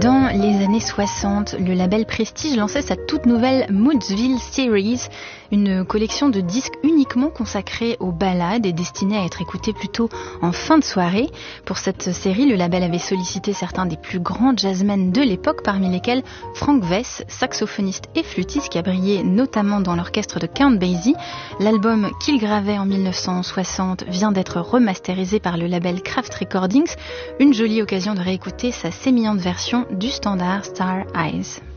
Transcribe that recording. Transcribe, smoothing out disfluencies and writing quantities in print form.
Dans les années 60, le label Prestige lançait sa toute nouvelle Moodsville Series, une collection de disques uniquement consacrés aux ballades et destinés à être écoutés plutôt en fin de soirée. Pour cette série, le label avait sollicité certains des plus grands jazzmen de l'époque, parmi lesquels Frank Wess, saxophoniste et flûtiste qui a brillé notamment dans l'orchestre de Count Basie. L'album qu'il gravait en 1960 vient d'être remasterisé par le label Kraft Recordings, une jolie occasion de réécouter sa sémillante version du standard Star Eyes.